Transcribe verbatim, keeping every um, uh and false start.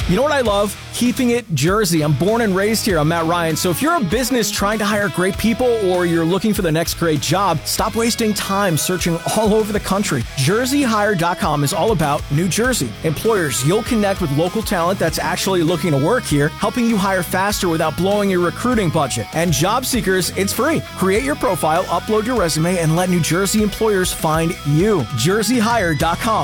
You know what I love? Keeping it Jersey. I'm born and raised here. I'm Matt Ryan. So if you're a business trying to hire great people or you're looking for the next great job, stop wasting time searching all over the country. Jersey Hire dot com is all about New Jersey. Employers, you'll connect with local talent that's actually looking to work here, helping you hire faster without blowing your recruiting budget. And job seekers, it's free. Create your profile, upload your resume, and let New Jersey employers find you. Jersey Hire dot com.